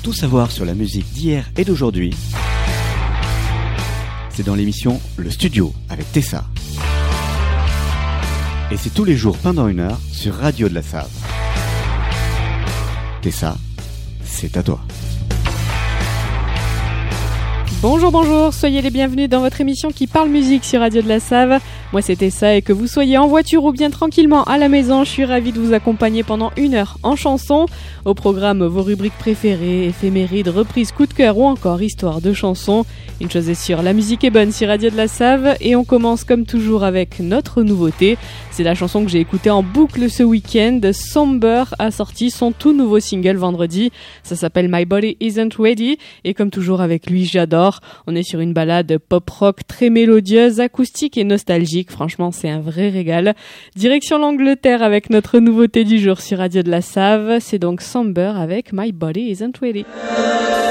tout savoir sur la musique d'hier et d'aujourd'hui, c'est dans l'émission Le Studio avec Tessa. Et c'est tous les jours pendant 1 heure sur Radio de la Save. Tessa, c'est à toi. Bonjour, soyez les bienvenus dans votre émission qui parle musique sur Radio de la Save. Moi c'est Tessa et que vous soyez en voiture ou bien tranquillement à la maison, je suis ravie de vous accompagner pendant 1 heure en chanson. Au programme, vos rubriques préférées, éphémérides, reprises, coups de cœur ou encore histoire de chansons. Une chose est sûre, la musique est bonne sur Radio de la Save et on commence comme toujours avec notre nouveauté. C'est la chanson que j'ai écoutée en boucle ce week-end. Somber a sorti son tout nouveau single vendredi. Ça s'appelle My Body Isn't Ready et comme toujours avec lui, j'adore. On est sur une ballade pop-rock très mélodieuse, acoustique et nostalgique. Franchement, c'est un vrai régal. Direction l'Angleterre avec notre nouveauté du jour sur Radio de la Save. C'est donc Somber avec My Body Isn't Ready.